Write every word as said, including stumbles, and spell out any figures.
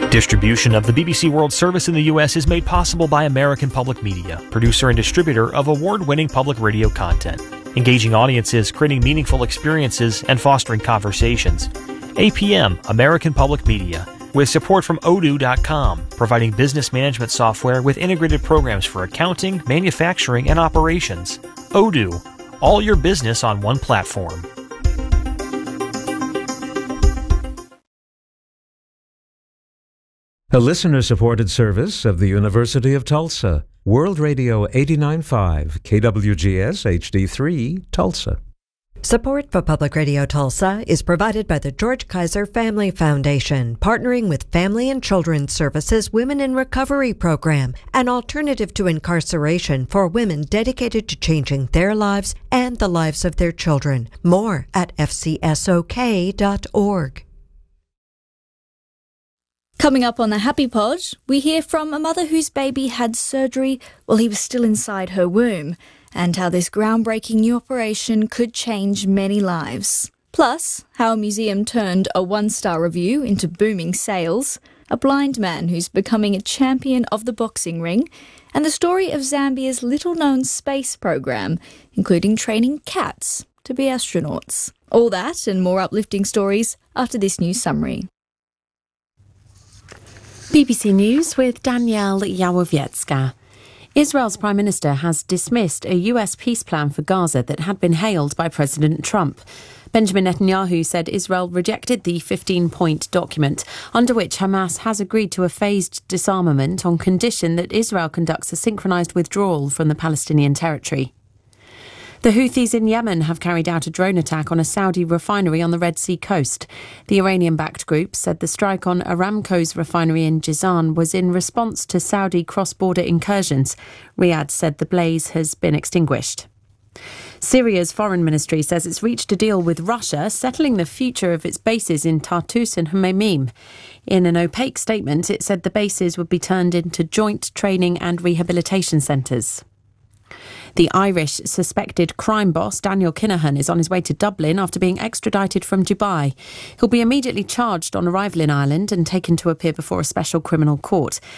Distribution of the B B C World Service in the U S is made possible by American Public Media, producer and distributor of award-winning public radio content, engaging audiences, creating meaningful experiences, and fostering conversations. A P M, American Public Media, with support from odoo dot com, providing business management software with integrated programs for accounting, manufacturing, and operations. Odoo, all your business on one platform. A listener-supported service of the University of Tulsa. World Radio eighty-nine point five, K W G S H D three, Tulsa. Support for Public Radio Tulsa is provided by the George Kaiser Family Foundation, partnering with Family and Children's Services Women in Recovery Program, an alternative to incarceration for women dedicated to changing their lives and the lives of their children. More at f c s o k dot org. Coming up on the Happy Pod, we hear from a mother whose baby had surgery while he was still inside her womb, and how this groundbreaking new operation could change many lives. Plus, how a museum turned a one-star review into booming sales, a blind man who's becoming a champion of the boxing ring, and the story of Zambia's little-known space program, including training cats to be astronauts. All that and more uplifting stories after this news summary. B B C News with Danielle Yawowiecka. Israel's Prime Minister has dismissed a U S peace plan for Gaza that had been hailed by President Trump. Benjamin Netanyahu said Israel rejected the fifteen-point document, under which Hamas has agreed to a phased disarmament on condition that Israel conducts a synchronised withdrawal from the Palestinian territory. The Houthis in Yemen have carried out a drone attack on a Saudi refinery on the Red Sea coast. The Iranian-backed group said the strike on Aramco's refinery in Jizan was in response to Saudi cross-border incursions. Riyadh said the blaze has been extinguished. Syria's foreign ministry says it's reached a deal with Russia, settling the future of its bases in Tartus and Hmeimim. In an opaque statement, it said the bases would be turned into joint training and rehabilitation centres. The Irish suspected crime boss Daniel Kinahan is on his way to Dublin after being extradited from Dubai. He'll be immediately charged on arrival in Ireland and taken to appear before a special criminal court.